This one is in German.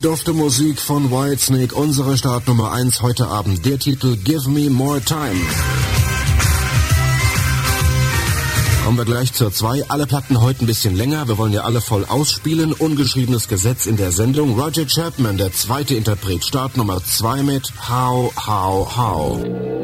dufte Musik von Whitesnake, unsere Startnummer 1 heute Abend. Der Titel Give Me More Time. Kommen wir gleich zur 2. Alle Platten heute ein bisschen länger. Wir wollen ja alle voll ausspielen. Ungeschriebenes Gesetz in der Sendung. Roger Chapman, der zweite Interpret. Startnummer 2 mit How, How, How.